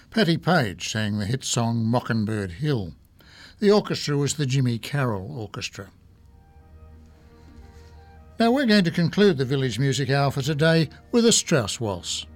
Patti Page sang the hit song Mockingbird Hill. The orchestra was the Jimmy Carroll Orchestra. Now we're going to conclude the Village Music Hour for today with a Strauss Waltz.